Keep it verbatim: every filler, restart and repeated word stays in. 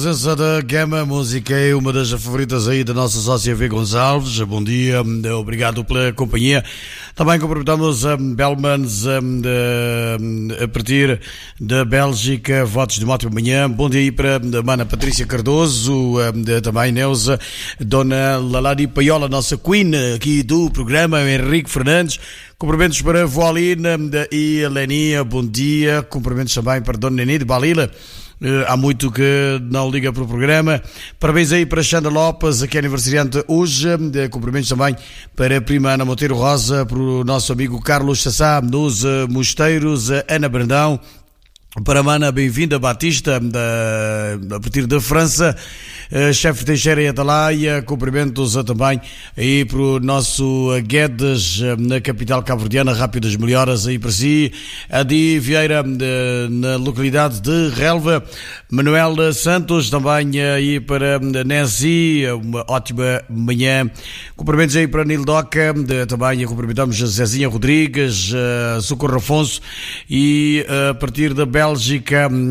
Presença da Gama Música é uma das favoritas aí da nossa sócia V. Gonçalves. Bom dia, obrigado pela companhia. Também cumprimentamos a Belmans a partir da Bélgica. Votos de uma ótima manhã. Bom dia aí para a mana Patrícia Cardoso, também Neuza, Dona Lalari Paiola, nossa Queen aqui do programa, Henrique Fernandes. Cumprimentos para a Vó Alina e a Leninha, bom dia. Cumprimentos também para a Dona Neni de Balila. Uh, há muito que não liga para o programa. Parabéns aí para Xanda Lopes, que é aniversariante hoje. Uh, cumprimentos também para a prima Ana Monteiro Rosa, para o nosso amigo Carlos Sassá, nos uh, Mosteiros, uh, Ana Brandão. Para a mana Bem-vinda Batista, da, a partir da França, uh, chefe Teixeira e Atalaia, cumprimentos uh, também aí para o nosso uh, Guedes, uh, na capital cabo-verdiana, rápidas melhoras aí para si, Adi Vieira, uh, na localidade de Relva, Manuel Santos, também uh, aí para uh, Nessi, uma ótima manhã, cumprimentos aí para Nil Doca, uh, também uh, cumprimentamos a Zezinha Rodrigues, uh, Socorro Afonso, e uh, a partir da Bélgica,